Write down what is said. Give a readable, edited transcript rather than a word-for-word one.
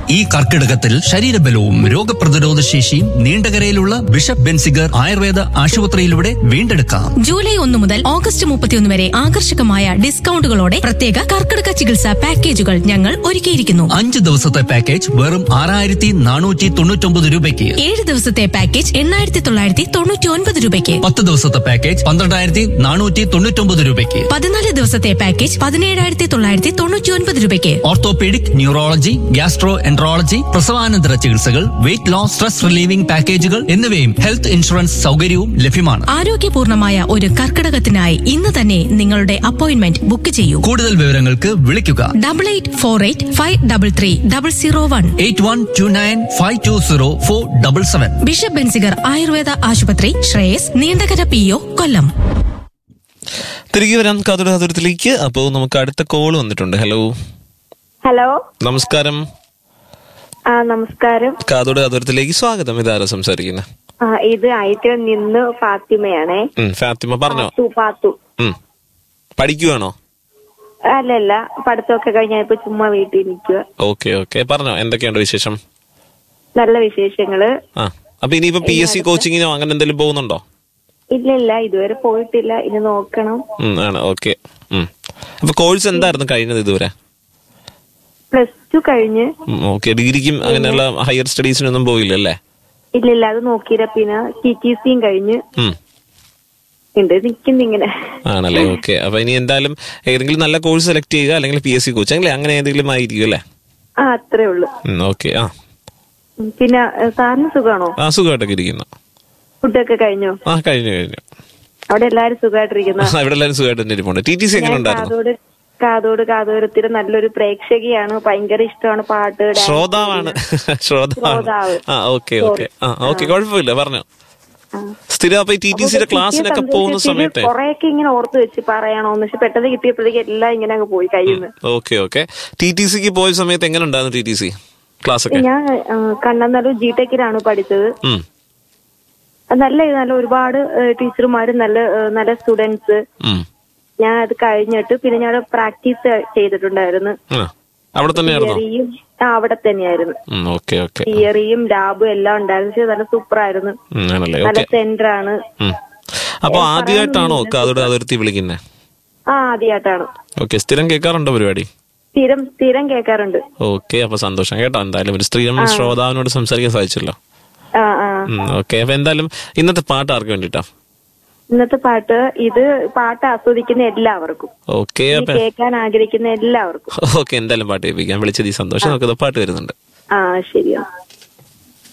ഈ കർക്കിടകത്തിൽ ശരീരബലവും രോഗപ്രതിരോധ ശേഷിയും നീണ്ടകരയിലുള്ള ബിഷപ്പ് ബെൻസിഗർ ആയുർവേദ ആശുപത്രിയിലൂടെ വീണ്ടെടുക്കാം. ജൂലൈ 1 മുതൽ ഓഗസ്റ്റ് 31 വരെ ആകർഷകമായ ഡിസ്കൗണ്ടുകളോടെ പ്രത്യേക കർക്കിടക ചികിത്സാ പാക്കേജുകൾ ഞങ്ങൾ ഒരുക്കിയിരിക്കുന്നു. 5 ദിവസത്തെ പാക്കേജ് വെറും 6499 രൂപയ്ക്ക്, 7 ദിവസത്തെ പാക്കേജ് 8999 രൂപയ്ക്ക്, 10 ദിവസത്തെ പാക്കേജ് 12499 രൂപയ്ക്ക്, 14 ദിവസത്തെ പാക്കേജ് 17999 രൂപയ്ക്ക്. ഓർത്തോപീഡിക്, ന്യൂറോളജി, ഗ്യാസ്ട്രോ എൻട്രോളജി, പ്രസവാനന്തര ചികിത്സകൾ, വെയിറ്റ് ലോസ്, സ്ട്രെസ് റിലീവിംഗ് പാക്കേജുകൾ എന്നിവയും ഹെൽത്ത് ഇൻഷുറൻസ് സൗകര്യവും ലഭ്യമാണ്. ആരോഗ്യപൂർണമായ ഒരു കർക്കിടകത്തിനായി ഇന്ന് തന്നെ നിങ്ങളുടെ അപ്പോയിന്റ്മെന്റ് ബുക്ക് ചെയ്യൂ. കൂടുതൽ വിവരങ്ങൾക്ക് വിളിക്കുക 8848533001 8129520477. ബിഷപ്പ് ബെൻസിഗർ ആയുർവേദ ആശുപത്രി, ശ്രേയസ്, നീണ്ടകര PO, കൊല്ലം. തിരികെ വരാം കാതോരത്തിലേക്ക്. അപ്പോ നമുക്ക് അടുത്ത കോൾ വന്നിട്ടുണ്ട്. ഹലോ ഹലോ, നമസ്കാരം. നമസ്കാരം. കാതോരത്തിലേക്ക് സ്വാഗതം. ഇതാരാ സംസാരിക്കുന്നത്? ഇത് ഐറ്റിൽ നിന്ന് ഫാത്തിമയാണേ. ഫാത്തിമ പറഞ്ഞോ. പാത്തു. പഠിക്കുവാണോ? അല്ലല്ല, പഠിത്തമൊക്കെ കഴിഞ്ഞപ്പോ ചുമ്മാ വീട്ടിൽ നിൽക്കുക. ഓക്കെ പറഞ്ഞോ, എന്തൊക്കെയുണ്ട് വിശേഷം? നല്ല വിശേഷങ്ങള്. അപ്പൊ ഇനിയിപ്പോ PSC കോച്ചിങ്ങിനോ അങ്ങനെ എന്തെങ്കിലും പോകുന്നുണ്ടോ? ഇല്ല, ഇതുവരെ പോയിട്ടില്ല, ഇനി നോക്കണം. ഓക്കെ. അപ്പൊ കോഴ്സ് എന്തായിരുന്നു കഴിഞ്ഞത് ഇതുവരെ? +2 കഴിഞ്ഞ്. ഓക്കെ. ഡിഗ്രിക്കും അങ്ങനെയുള്ള ഹയർ സ്റ്റഡീസിനൊന്നും പോയില്ലല്ലേ? ഇല്ല, അത് നോക്കിയില്ല. പിന്നെ TTCയും കഴിഞ്ഞ് നിൽക്കുന്നിങ്ങനെ. ആണല്ലേ. ഓക്കെ. അപ്പൊ ഇനി എന്തായാലും ഏതെങ്കിലും നല്ല കോഴ്സ് സെലക്ട് ചെയ്യുക, അല്ലെങ്കിൽ PSC കോച്ചിങ് അങ്ങനെ ഏതെങ്കിലും ആയിരിക്കും അല്ലേ? അത്രേ ഉള്ളു. ഓക്കെ. പിന്നെ സാറിന് സുഖാണോ? സുഖമായിട്ടൊക്കെ ഇരിക്കുന്നു. ഫുഡൊക്കെ കഴിഞ്ഞോ? കഴിഞ്ഞു. അവിടെ എല്ലാരും സുഖമായിട്ടിരിക്കുന്നു. ഇവിടെ എല്ലാരും സുഖമായിട്ട്. TTC എങ്ങനെ ഉണ്ടായിരുന്നു? കാതോരത്തിന് നല്ലൊരു പ്രേക്ഷകയാണ്, ഭയങ്കര ഇഷ്ടമാണ് പാട്ട്. ശ്രോതാവാണ്. ഓക്കെ. കുഴപ്പമില്ല, പറഞ്ഞോ. സ്ഥിരം അപ്പൊ TTCയുടെ ക്ലാസ്സിനൊക്കെ പോകുന്ന സമയത്ത് കൊറേയൊക്കെ ഇങ്ങനെ ഓർത്ത് വെച്ച് പറയണോന്ന്, പക്ഷെ പെട്ടെന്ന് കിട്ടിയപ്പോഴേക്ക് എല്ലാം ഇങ്ങനെ അങ്ങ് പോയി കയ്യിൽ നിന്ന്. ഓക്കെ. TTCക്ക് പോയ സമയത്ത് എങ്ങനെ ഉണ്ടായിരുന്നു TTC ക്ലാസ് ഒക്കെ? ഞാൻ കണ്ണന്നല്ലൂർ GTECിലാണ് പഠിച്ചത്. നല്ല ഒരുപാട് ടീച്ചർമാരും നല്ല സ്റ്റുഡൻസ്. ഞാൻ അത് കഴിഞ്ഞിട്ട് പിന്നെ ഞാൻ പ്രാക്ടീസ് ചെയ്തിട്ടുണ്ടായിരുന്നു. അവിടെ തന്നെയായിരുന്നു? തിയറിയും ലാബും എല്ലാം ഉണ്ടായിരുന്നു. പക്ഷെ നല്ല സൂപ്പറായിരുന്നു. നല്ല സെന്ററാണ്. അപ്പൊ ആദ്യമായിട്ടാണോ കാതോരത്തി വിളിക്കുന്നത്? ആദ്യമായിട്ടാണ്. ഓക്കെ. സ്ഥിരം കേൾക്കാറുണ്ടോ പരിപാടി? സ്ഥിരം കേൾക്കാറുണ്ട്. ഓക്കെ. അപ്പൊ സന്തോഷം കേട്ടോ. എന്തായാലും ഒരു സ്ത്രീ ശ്രോതാവിനോട് സംസാരിക്കാൻ സാധിച്ചല്ലോ. ഓക്കെ. അപ്പൊ എന്തായാലും ഇന്നത്തെ പാട്ട് ആർക്ക് വേണ്ടിട്ടാ? ഇന്നത്തെ പാട്ട് പാട്ട് ആസ്വദിക്കുന്ന എല്ലാവർക്കും, കേൾക്കാൻ ആഗ്രഹിക്കുന്ന എല്ലാവർക്കും. ഓക്കെ. എന്തായാലും പാട്ട് കേൾപ്പിക്കാൻ വിളിച്ചത് ഈ സന്തോഷം. നമുക്ക് പാട്ട് വരുന്നുണ്ട്. ശരിയാണ്.